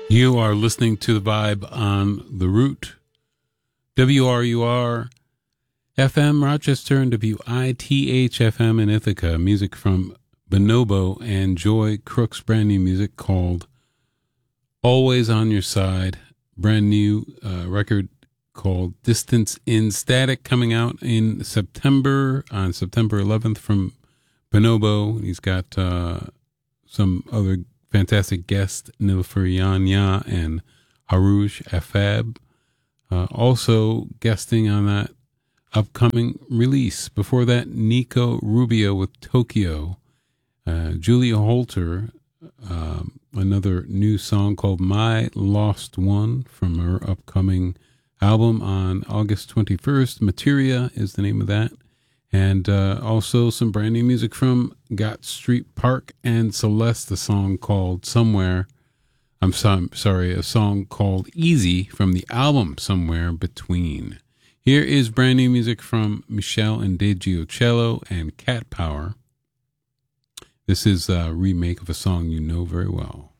You are listening to The Vibe on The Root, WRUR FM Rochester and WITH FM in Ithaca. Music from Bonobo and Joy Crook's brand new music called Always on Your Side. Brand new record called Distance in Static, coming out in September, on September 11th from Bonobo. He's got some other fantastic guests, Nilfer Yanya and Harouche Afab, also guesting on that upcoming release. Before that, Nico Rubio with Tokyo, Julia Holter, another new song called My Lost One from her upcoming album on August 21st. Materia is the name of that. And also some brand new music from Got Street Park and Celeste, a song called Somewhere. I'm sorry, a song called Easy from the album Somewhere Between. Here is brand new music from Michelle and De Giocello and Cat Power. This is a remake of a song you know very well.